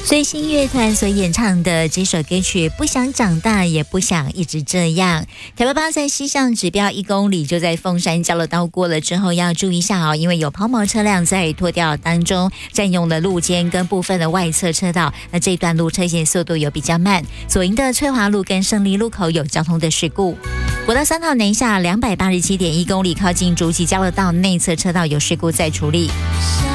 最新乐团所演唱的这首歌曲《不想长大也不想一直这样》。台北巴在西向指标1公里，就在凤山交流道过了之后要注意一下哦，因为有抛锚车辆在拖吊当中占用了路肩跟部分的外侧车道，那这段路车行速度有比较慢，左营的翠华路跟胜利路口有交通的事故。国道3号南下287.1公里，靠近竹崎交流道内侧车道有事故在处理。